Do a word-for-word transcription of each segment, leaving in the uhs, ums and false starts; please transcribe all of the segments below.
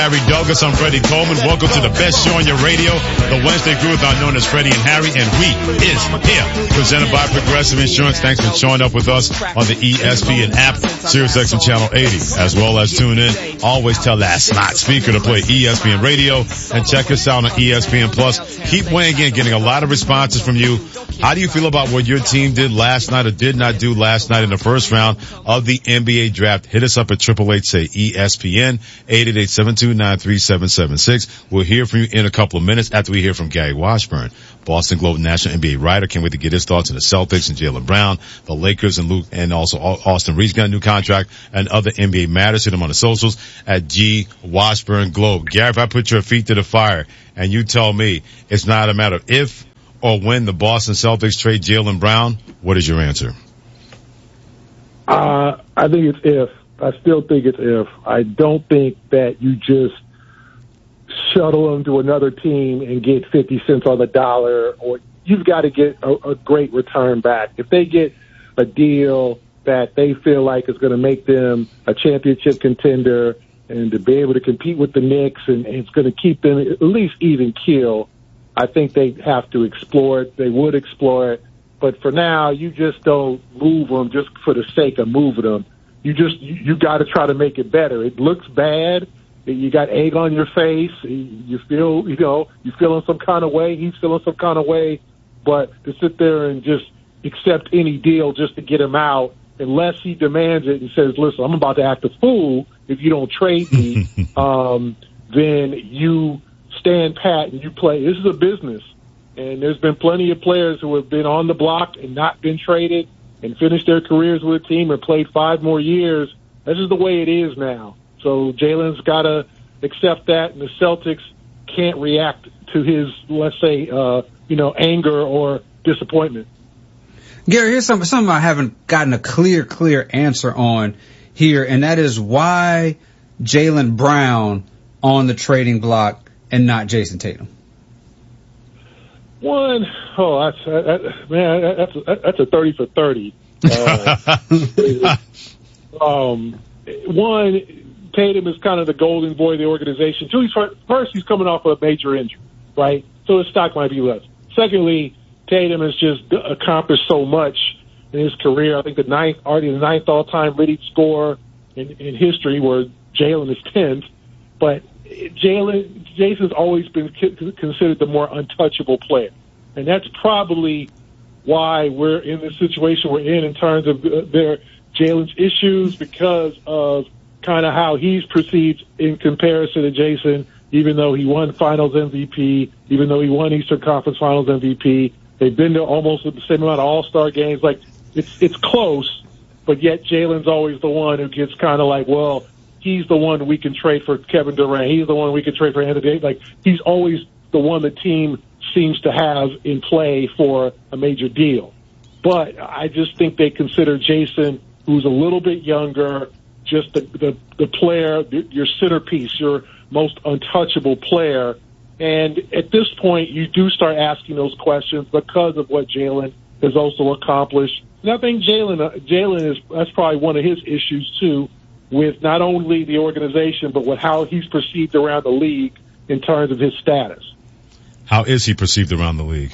Harry Douglas, I'm Freddie Coleman. Welcome to the best show on your radio, the Wednesday Groove, known as Freddie and Harry, and we is here, presented by Progressive Insurance. Thanks for showing up with us on the E S P N app, SiriusXM Channel eighty, as well as tune in. Always tell that smart speaker to play E S P N Radio, and check us out on E S P N Plus. Keep weighing in, getting a lot of responses from you. How do you feel about what your team did last night or did not do last night in the first round of the N B A draft? Hit us up at triple eight say E S P N, eight eight eight, seven two nine, three seven seven six. We'll hear from you in a couple of minutes after we hear from Gary Washburn, Boston Globe national N B A writer. Can't wait to get his thoughts on the Celtics and Jaylen Brown, the Lakers and Luke, and also Austin Reeves got a new contract and other N B A matters. Hit him on the socials at G Washburn Globe. Gary, if I put your feet to the fire and you tell me it's not a matter of if or when the Boston Celtics trade Jaylen Brown, what is your answer? Uh, I think it's if. I still think it's if. I don't think that you just shuttle them to another team and get fifty cents on the dollar, or you've got to get a, a great return back. If they get a deal that they feel like is going to make them a championship contender and to be able to compete with the Knicks and, and it's going to keep them at least even keel, I think they have to explore it. They would explore it. But for now, you just don't move them just for the sake of moving them. You just, you, you got to try to make it better. It looks bad. You got egg on your face. You feel, you know, you feeling some kind of way. He's feeling some kind of way. But to sit there and just accept any deal just to get him out, unless he demands it and says, listen, I'm about to act a fool if you don't trade me, um, then you stand pat and you play. This is a business. And there's been plenty of players who have been on the block and not been traded and finished their careers with a team and played five more years. This is the way it is now. So Jaylen's got to accept that, and the Celtics can't react to his, let's say, uh, you know, anger or disappointment. Gary, here's something, something I haven't gotten a clear, clear answer on here, and that is why Jaylen Brown on the trading block and not Jason Tatum. One, oh, that's, that, man, that's a, that's a thirty for thirty. Uh, um, one, Tatum is kind of the golden boy of the organization. Two, he's, first, he's coming off of a major injury, right? So his stock might be less. Secondly, Tatum has just accomplished so much in his career. I think the ninth, already the ninth all-time leading scorer in, in history, where Jaylen is tenth. But Jaylen, Jason's always been considered the more untouchable player. And that's probably why we're in the situation we're in in terms of their Jaylen's issues, because of kind of how he's perceived in comparison to Jason, even though he won Finals M V P, even though he won Eastern Conference Finals M V P. They've been to almost the same amount of All-Star games. Like, it's it's close, but yet Jaylen's always the one who gets kind of like, well, he's the one we can trade for Kevin Durant. He's the one we can trade for Anthony Davis. Like, he's always the one the team seems to have in play for a major deal. But I just think they consider Jason, who's a little bit younger, just the, the, the player, your centerpiece, your most untouchable player. And at this point, you do start asking those questions because of what Jaylen has also accomplished. And I think Jaylen, uh, Jaylen is, that's probably one of his issues too, with not only the organization, but with how he's perceived around the league in terms of his status. How is he perceived around the league?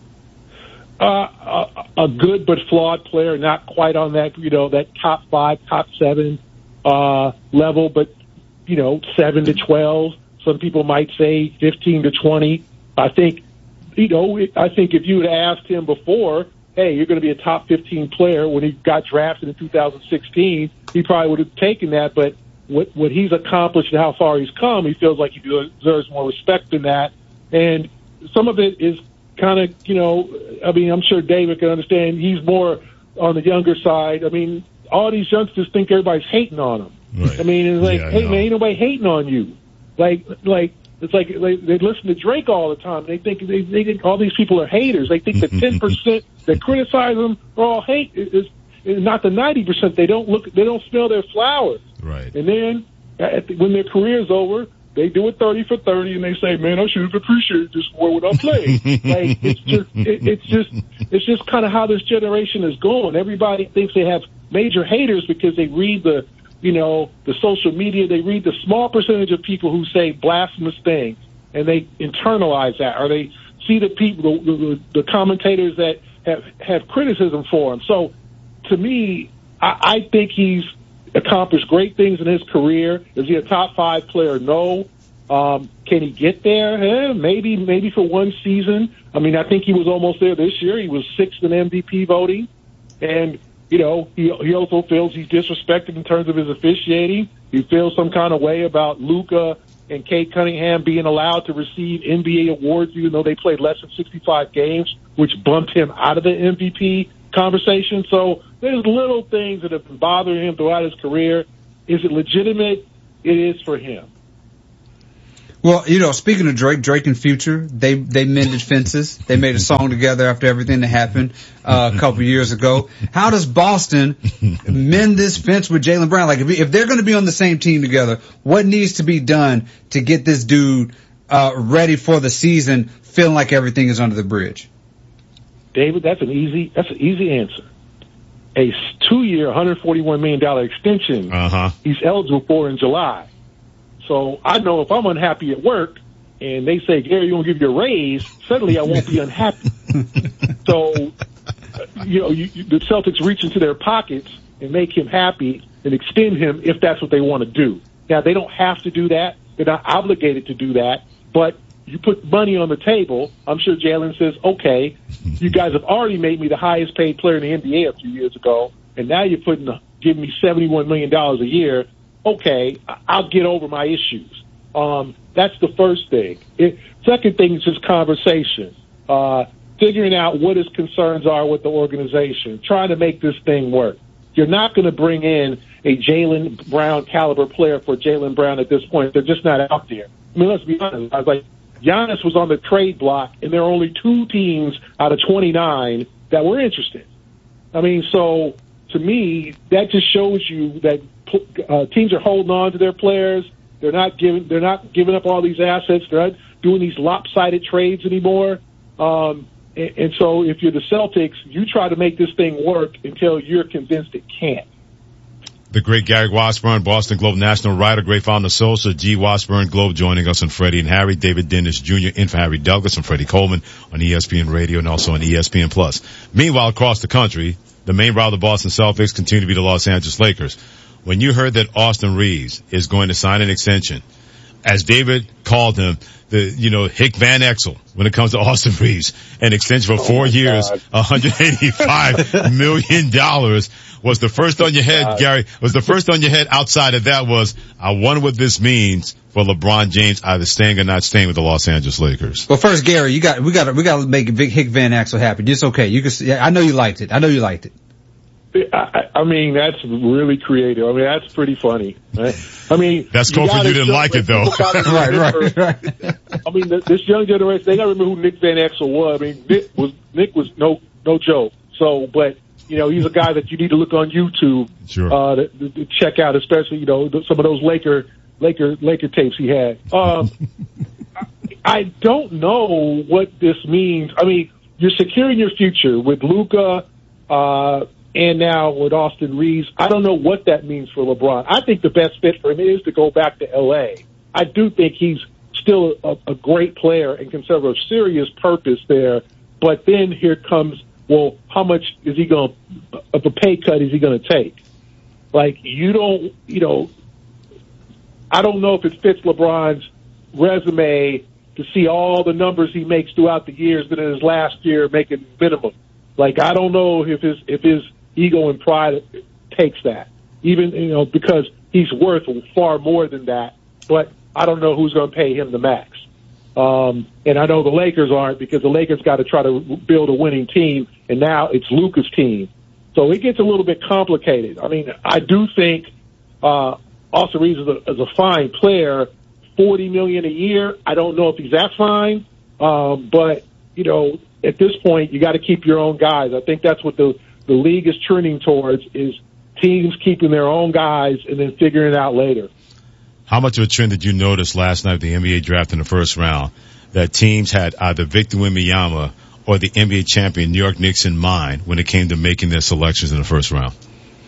Uh, a, a good but flawed player, not quite on that, you know, that top five, top seven, uh, level, but, you know, seven to twelve. Some people might say fifteen to twenty. I think, you know, I think if you had asked him before, hey, you're going to be a top fifteen player when he got drafted in two thousand sixteen, he probably would have taken that. But what, what he's accomplished and how far he's come, he feels like he deserves more respect than that. And some of it is kind of, you know, I mean, I'm sure David can understand he's more on the younger side. I mean, all these youngsters think everybody's hating on them. Right. I mean, it's like, yeah, hey, man, ain't nobody hating on you. Like, like, it's like they, they listen to Drake all the time. They think they, they think all these people are haters. They think the ten percent that criticize them are all hate. Is, is not the ninety percent. They don't look. They don't smell their flowers. Right. And then at the, when their career's over, they do it thirty for thirty, and they say, "Man, I should have appreciated this more when I played." Like, it's just, it, it's just, it's just kind of how this generation is going. Everybody thinks they have major haters because they read the you know, the social media, they read the small percentage of people who say blasphemous things, and they internalize that, or they see the people, the, the, the commentators that have, have criticism for him. So, to me, I, I think he's accomplished great things in his career. Is he a top five player? No. Um, can he get there? Eh, maybe, maybe for one season. I mean, I think he was almost there this year. He was sixth in M V P voting, and you know, he he also feels he's disrespected in terms of his officiating. He feels some kind of way about Luka and Kate Cunningham being allowed to receive N B A awards, even though they played less than sixty-five games, which bumped him out of the M V P conversation. So there's little things that have been bothering him throughout his career. Is it legitimate? It is for him. Well, you know, speaking of Drake, Drake and Future, they they mended fences. They made a song together after everything that happened uh, a couple years ago. How does Boston mend this fence with Jaylen Brown? Like, if, if they're going to be on the same team together, what needs to be done to get this dude uh, ready for the season, feeling like everything is under the bridge? David, that's an easy that's an easy answer. A two-year, one hundred forty-one million dollars extension uh-huh. he's eligible for in July. So I know if I'm unhappy at work and they say, Gary, you want to give you a raise, suddenly I won't be unhappy. So, you know, you, you, the Celtics reach into their pockets and make him happy and extend him if that's what they want to do. Now, they don't have to do that. They're not obligated to do that. But you put money on the table. I'm sure Jaylen says, okay, you guys have already made me the highest paid player in the N B A a few years ago, and now you're putting giving me seventy-one million dollars a year. Okay, I'll get over my issues. Um, that's the first thing. It, second thing is just conversation, uh, figuring out what his concerns are with the organization, trying to make this thing work. You're not going to bring in a Jaylen Brown caliber player for Jaylen Brown at this point. They're just not out there. I mean, let's be honest. I was like, Giannis was on the trade block, and there are only two teams out of twenty-nine that were interested. I mean, so to me, that just shows you that Uh, teams are holding on to their players. They're not giving. They're not giving up all these assets. They're not doing these lopsided trades anymore. Um, and, and so, if you're the Celtics, you try to make this thing work until you're convinced it can't. The great Gary Washburn, Boston Globe national writer, great founder, Sosa, G. Washburn Globe, joining us on Freddie and Harry. David Dennis Junior in for Harry Douglas and Freddie Coleman on E S P N Radio and also on E S P N Plus. Meanwhile, across the country, the main rival of the Boston Celtics continue to be the Los Angeles Lakers. When you heard that Austin Reeves is going to sign an extension, as David called him, the, you know, Hick Van Exel, when it comes to Austin Reeves, an extension for four oh years, one hundred eighty-five million dollars, was the first on your head, God. Gary, was the first on your head outside of that was, I wonder what this means for LeBron James either staying or not staying with the Los Angeles Lakers. Well, first, Gary, you got, we got to, we got to make Big Hick Van Exel happy. It's okay. You can, I know you liked it. I know you liked it. I, I mean, that's really creative. I mean, that's pretty funny. Right? I mean, that's cool for you didn't like it, though. right, right, right. I mean, this young generation, they got to remember who Nick Van Exel was. I mean, Nick was Nick was no no joke. So, but you know, he's a guy that you need to look on YouTube sure. uh, to, to check out, especially you know some of those Laker Laker Laker tapes he had. Um, I don't know what this means. I mean, you're securing your future with Luka. Uh, And now with Austin Reeves, I don't know what that means for LeBron. I think the best fit for him is to go back to L A. I do think he's still a, a great player and can serve a serious purpose there. But then here comes, well, how much is he going to, of a pay cut is he going to take? Like, you don't, you know, I don't know if it fits LeBron's resume to see all the numbers he makes throughout the years, but in his last year making minimum. Like, I don't know if his, if his, ego and pride takes that, even, you know, because he's worth far more than that. But I don't know who's going to pay him the max. Um, and I know the Lakers aren't, because the Lakers got to try to build a winning team, and now it's Luka's team. So it gets a little bit complicated. I mean, I do think uh, Austin Reeves is a, is a fine player. forty million dollars a year, I don't know if he's that fine. Um, but, you know, at this point, you got to keep your own guys. I think that's what the the league is trending towards, is teams keeping their own guys and then figuring it out later. How much of a trend did you notice last night at the N B A draft in the first round that teams had either Victor Wembanyama or the N B A champion New York Knicks in mind when it came to making their selections in the first round?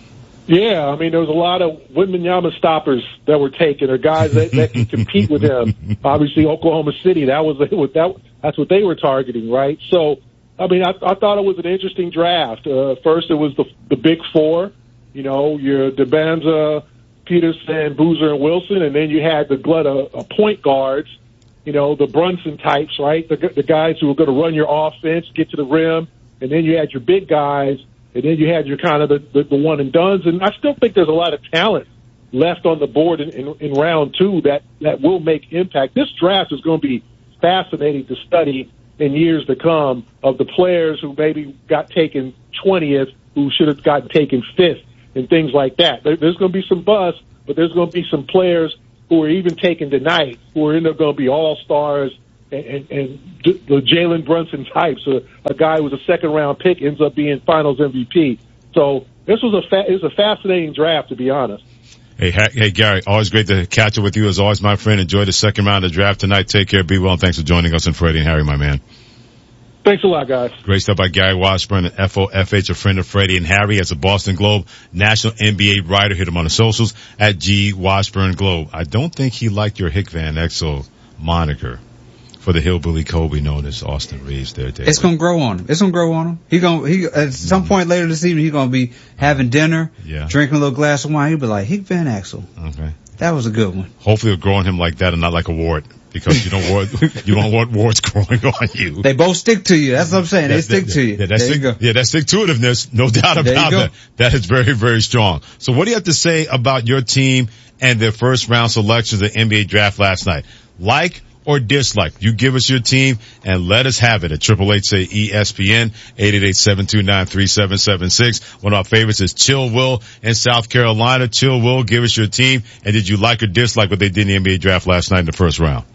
Yeah, I mean, there was a lot of Wembanyama stoppers that were taken, or guys that, that can compete with him. Obviously, Oklahoma City, that was that. That's what they were targeting, right? So, I mean, I, I thought it was an interesting draft. Uh, first, it was the the big four, you know, your DeBanza, Peterson, Boozer, and Wilson, and then you had the glut of, of point guards, you know, the Brunson types, right? The, the guys who were going to run your offense, get to the rim, and then you had your big guys. And then you had your kind of the, the, the one and dones. And I still think there's a lot of talent left on the board in, in, in round two that, that will make impact. This draft is going to be fascinating to study in years to come, of the players who maybe got taken twentieth, who should have gotten taken fifth, and things like that. There, there's going to be some buzz, but there's going to be some players who are even taken tonight who are going to be all-stars, and, and, and the Jalen Brunson types, a, a guy who was a second-round pick, ends up being Finals M V P. So this was a fa- it was a fascinating draft, to be honest. Hey, hey, Gary, always great to catch up with you. As always, my friend, enjoy the second round of the draft tonight. Take care, be well, and thanks for joining us and Freddie and Harry, my man. Thanks a lot, guys. Great stuff by Gary Washburn, F O F H, a friend of Freddie and Harry, as a Boston Globe national N B A writer. Hit him on the socials at G Washburn Globe. I don't think he liked your Hick Van Exel moniker for the hillbilly Kobe known as Austin Reeves there, David. It's gonna grow on him. It's gonna grow on him. He gonna, he, at some mm-hmm. point later this evening, he's gonna be having dinner, yeah. drinking a little glass of wine. He'll be like, Hick Van Exel. Okay. That was a good one. Hopefully it'll grow on him like that and not like a wart, because you don't want, you don't want warts growing on you. They both stick to you. That's what I'm saying. They that, stick that, to you. Yeah, that there stick, you go. Yeah, that stick-to-itiveness, no doubt about that. That is very, very strong. So what do you have to say about your team and their first round selections of the N B A draft last night? Like or dislike? You give us your team and let us have it at triple eight say E S P N, eight eight eight, seven two nine, three seven seven six. One of our favorites is Chill Will in South Carolina. Chill Will, give us your team, and did you like or dislike what they did in the N B A draft last night in the first round?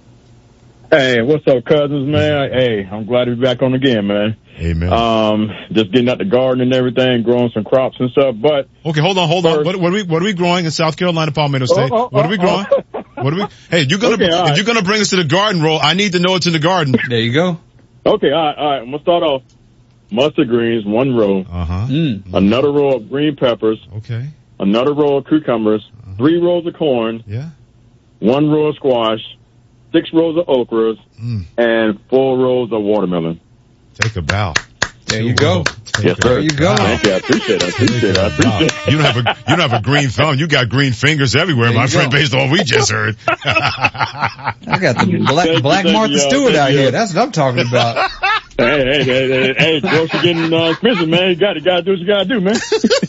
Hey, what's up, cousins, man? Hey, I'm glad to be back on again, man. Amen. Um, just getting out the garden and everything, growing some crops and stuff, but. Okay, hold on, hold first, on. What, what are we, what are we growing in South Carolina, Palmetto State? Oh, oh, what are we growing? Oh. What are we, hey, you're gonna, okay, if right. you're gonna bring us to the garden roll, I need to know it's in the garden. There you go. Okay, all right, all right. I'm gonna start off. Mustard greens, one row. Uh-huh. Mm. Another row of green peppers. Okay. Another row of cucumbers. Uh-huh. Three rows of corn. Yeah. One row of squash. Six rows of okras. Mm. And four rows of watermelon. Take a bow. There you go. Yes, sir. There you go. Thank you. I appreciate it. I appreciate it. I appreciate it. You don't have a, you don't have a green thumb. You got green fingers everywhere, my friend, based on what we just heard. I got the black, thank black you, Martha you, Stewart out you. here. That's what I'm talking about. Hey, hey, hey, hey, hey, grocery getting uh, expensive, man. You got to, got to do what you got to do, man.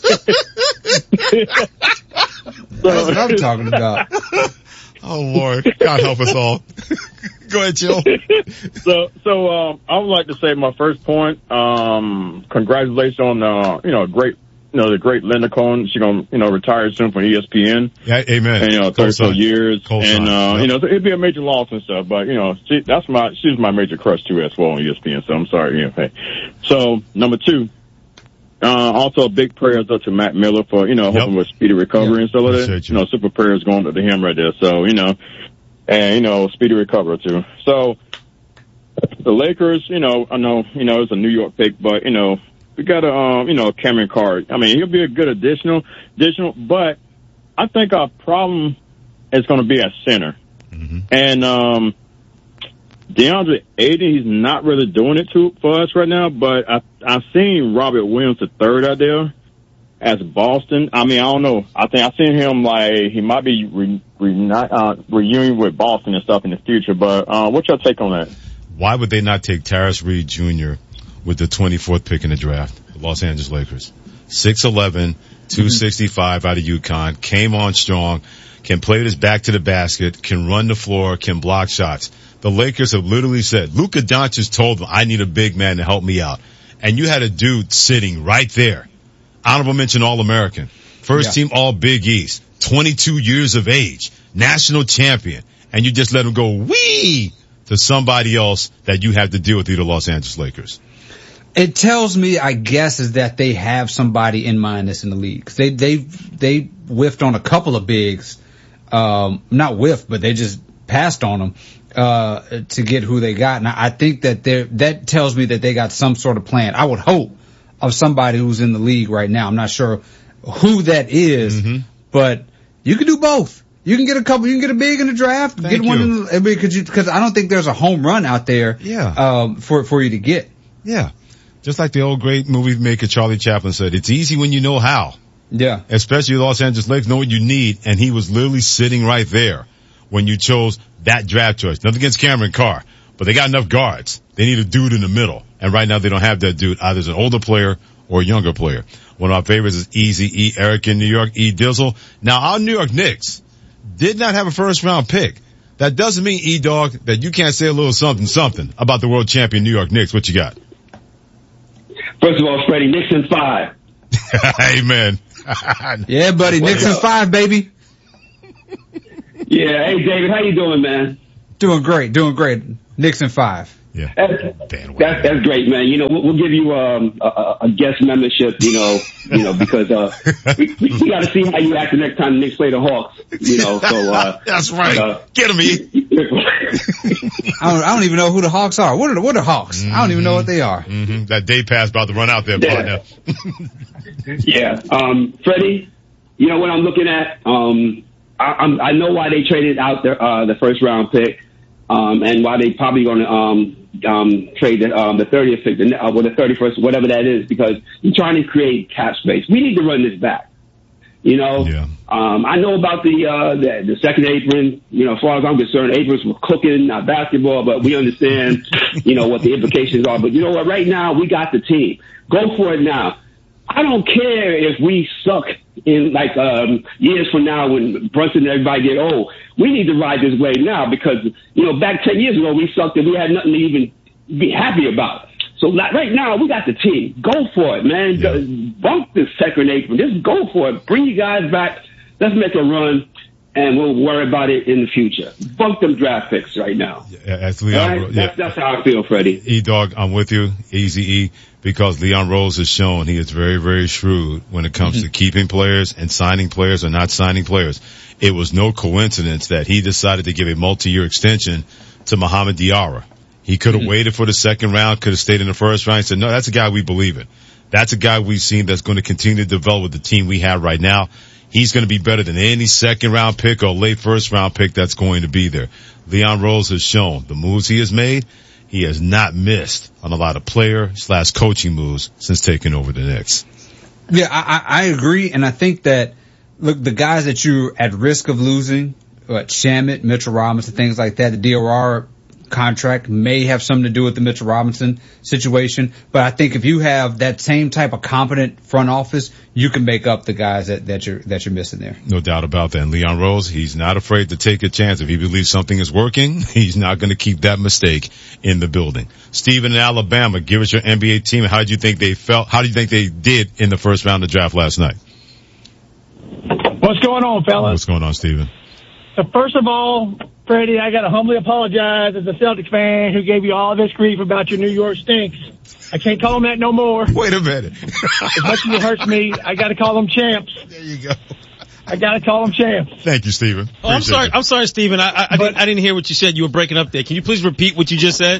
That's what I'm talking about. Oh, Lord. God help us all. Go ahead, Jill. so, so, um, I would like to say my first point, um, congratulations on, uh, you know, great, you know, the great Linda Cohn. She's going to, you know, retire soon from E S P N. Yeah, amen. And, you know, thirty years. Cold and, sign. uh, yep. you know, so it'd be a major loss and stuff, but, you know, she, that's my, she's my major crush too as well on E S P N. So I'm sorry, you know, hey. So, number two, uh, also big prayers up to Matt Miller for, you know, yep. hoping with speedy recovery yep. and stuff like that. You. you know, super prayers going up to him right there. So, you know, and, you know, speedy recovery too. So, the Lakers, you know, I know, you know, it's a New York pick, but, you know, we got a, um, you know, Cameron Carr. I mean, he'll be a good additional, additional, but I think our problem is going to be at center. Mm-hmm. And, um, DeAndre Ayton, he's not really doing it to, for us right now, but I, I've seen Robert Williams the third out there as Boston. I mean, I don't know. I think I've seen him like, he might be re, re, uh, reunion with Boston and stuff in the future, but, uh, what's your take on that? Why would they not take Tyrese Reed Junior with the twenty-fourth pick in the draft? The Los Angeles Lakers. six eleven, two sixty-five out of UConn, came on strong, can play with his back to the basket, can run the floor, can block shots. The Lakers have literally said, Luka Doncic told them, I need a big man to help me out. And you had a dude sitting right there. Honorable mention All-American. First yeah. team All-Big East. twenty-two years of age. National champion. And you just let him go, wee! to somebody else that you have to deal with, through the Los Angeles Lakers. It tells me, I guess, is that they have somebody in mind that's in the league. They, they, they whiffed on a couple of bigs. Um, not whiffed, but they just passed on them, uh, to get who they got. And I think that they're, that tells me that they got some sort of plan. I would hope of somebody who's in the league right now. I'm not sure who that is, mm-hmm. but you can do both. You can get a couple. You can get a big in the draft. Thank get one you. in the, because you, because I don't think there's a home run out there. Yeah. Um, for for you to get. Yeah. Just like the old great movie maker Charlie Chaplin said, it's easy when you know how. Yeah. Especially Los Angeles Lakers know what you need, and he was literally sitting right there when you chose that draft choice. Nothing against Cameron Carr, but they got enough guards. They need a dude in the middle, and right now they don't have that dude. Either as an older player or a younger player. One of our favorites is Easy E. Eric in New York, E. Dizzle. Now our New York Knicks did not have a first round pick. That doesn't mean, E-Dog, that you can't say a little something something about the world champion New York Knicks. What you got? First of all, Freddie, Knicks in five. Amen. Yeah, buddy, Knicks in five, baby. Yeah, hey David, how you doing, man? Doing great, doing great. Knicks in five. Yeah, that's, that's, that's great, man. You know, we'll, we'll give you um, a, a guest membership. You know, you know because uh, we, we, we got to see how you act the next time the Knicks play the Hawks. You know, so uh, that's right. Uh, Get them, E. I don't, I don't even know who the Hawks are. What are the, what are Hawks? Mm-hmm. I don't even know what they are. Mm-hmm. That day pass about to run out there, yeah. partner. yeah, um, Freddie. You know what I'm looking at? Um, I, I'm, I know why they traded out the uh, the first round pick. Um, and why they probably going to um, um, trade the, um, the thirtieth pick, the, uh, or the thirty-first, whatever that is, because you're trying to create cap space. We need to run this back. You know, yeah. um, I know about the, uh, the the second apron. You know, as far as I'm concerned, aprons were cooking, not basketball, but we understand, you know, what the implications are. But you know what? Right now, we got the team. Go for it now. I don't care if we suck in like um years from now when Brunson and everybody get old. We need to ride this wave now because, you know, back ten years ago we sucked and we had nothing to even be happy about. So like, right now we got the team. Go for it, man. Yeah. Bump this second apron. Just go for it. Bring you guys back. Let's make a run. And we'll worry about it in the future. Bunk them draft picks right now. Yeah, that's Leon. Right? Yeah. That's, that's how I feel, Freddie. E-Dog, I'm with you. Easy E. Because Leon Rose has shown he is very, very shrewd when it comes mm-hmm. to keeping players and signing players or not signing players. It was no coincidence that he decided to give a multi-year extension to Mohamed Diarra. He could have mm-hmm. waited for the second round, could have stayed in the first round. He said, no, that's a guy we believe in. That's a guy we've seen that's going to continue to develop with the team we have right now. He's going to be better than any second round pick or late first round pick that's going to be there. Leon Rose has shown the moves he has made. He has not missed on a lot of player slash coaching moves since taking over the Knicks. Yeah, I, I agree. And I think that, look, the guys that you're at risk of losing, what, Shamet, Mitchell Robinson, things like that, the D R R contract may have something to do with the Mitchell Robinson situation. But I think if you have that same type of competent front office, you can make up the guys that, that you're, that you're missing there. No doubt about that. And Leon Rose, he's not afraid to take a chance. If he believes something is working, he's not going to keep that mistake in the building. Steven in Alabama, give us your N B A team. How did you think they felt? How do you think they did in the first round of the draft last night? What's going on, fellas? What's going on, Steven? So first of all, Freddie, I got to humbly apologize as a Celtics fan who gave you all this grief about your New York stinks. I can't call them that no more. Wait a minute. As much as it hurts me, I got to call them champs. There you go. I got to call them champs. Thank you, Steven. Oh, I'm sorry. You. I'm sorry, Steven. I, I, I, didn't, I didn't hear what you said. You were breaking up there. Can you please repeat what you just said?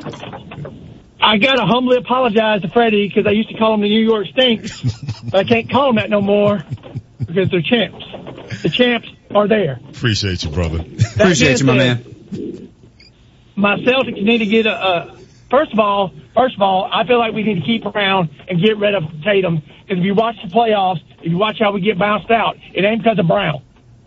I got to humbly apologize to Freddie because I used to call them the New York stinks, but I can't call them that no more because they're champs. The champs are there. Appreciate you, brother. Appreciate you, my man. My Celtics need to get a, a, first of all, first of all, I feel like we need to keep around and get rid of Tatum. Because if you watch the playoffs, if you watch how we get bounced out, it ain't because of Brown.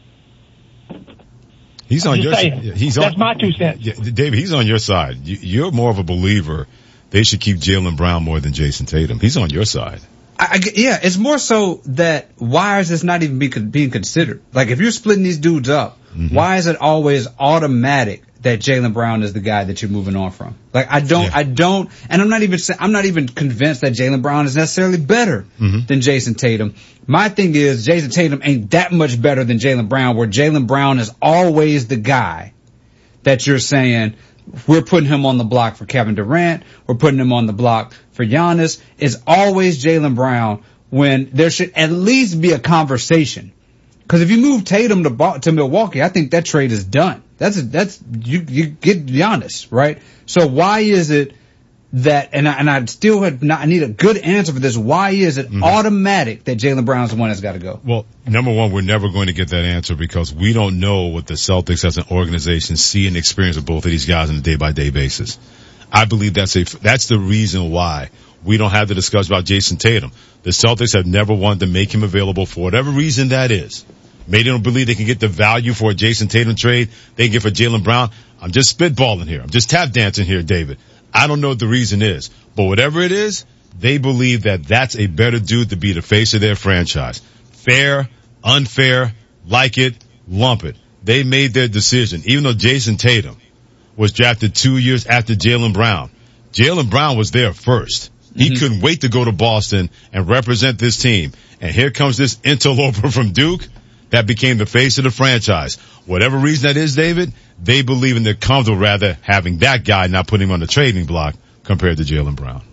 He's on your side. He's That's on, my two cents. Yeah, David, he's on your side. You, you're more of a believer they should keep Jaylen Brown more than Jason Tatum. He's on your side. I, I, yeah, it's more so that why is this not even be, being considered? Like, if you're splitting these dudes up, mm-hmm. why is it always automatic that Jaylen Brown is the guy that you're moving on from? Like, I don't, yeah. I don't, and I'm not even, I'm not even convinced that Jaylen Brown is necessarily better mm-hmm. than Jason Tatum. My thing is, Jason Tatum ain't that much better than Jaylen Brown, where Jaylen Brown is always the guy that you're saying, we're putting him on the block for Kevin Durant, we're putting him on the block for Giannis. It's always Jaylen Brown when there should at least be a conversation. Because if you move Tatum to to Milwaukee, I think that trade is done. That's a, that's you you get Giannis, right? So why is it that, and I, and I still had not, I need a good answer for this. Why is it mm-hmm. automatic that Jaylen Brown's the one that's got to go? Well, number one, we're never going to get that answer because we don't know what the Celtics as an organization see and experience with both of these guys on a day-by-day basis. I believe that's a, that's the reason why we don't have the discussion about Jason Tatum. The Celtics have never wanted to make him available for whatever reason that is. Maybe they don't believe they can get the value for a Jason Tatum trade they can get for Jaylen Brown. I'm just spitballing here. I'm just tap dancing here, David. I don't know what the reason is, but whatever it is, they believe that that's a better dude to be the face of their franchise. Fair, unfair, like it, lump it. They made their decision. Even though Jason Tatum was drafted two years after Jaylen Brown, Jaylen Brown was there first. He mm-hmm. couldn't wait to go to Boston and represent this team. And here comes this interloper from Duke that became the face of the franchise. Whatever reason that is, David, they believe in their comfortable rather having that guy, not putting him on the trading block compared to Jaylen Brown.